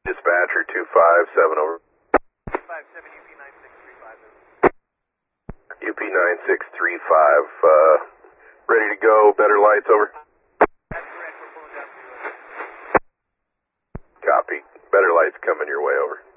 Dispatcher 257 over. 257 UP 9635. UP9635, ready to go, better lights over. That's correct, we're pulling down to Copy. Better lights coming your way over.